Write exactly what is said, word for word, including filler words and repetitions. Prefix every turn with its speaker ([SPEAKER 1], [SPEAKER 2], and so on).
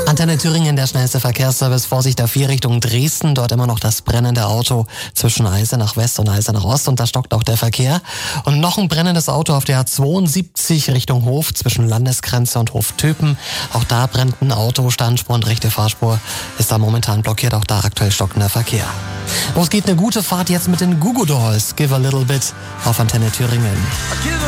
[SPEAKER 1] Antenne Thüringen, der schnellste Verkehrsservice. Vorsicht A vier Richtung Dresden. Dort immer noch das brennende Auto zwischen Eisenach West und Eisenach Ost. Und da stockt auch der Verkehr. Und noch ein brennendes Auto auf der A zweiundsiebzig Richtung Hof zwischen Landesgrenze und Hof-Töpen. Auch da brennt ein Auto. Standspur und rechte Fahrspur ist da momentan blockiert. Auch da aktuell stockender Verkehr. Los geht eine gute Fahrt jetzt mit den Goo Goo Dolls. Give a little bit auf Antenne Thüringen.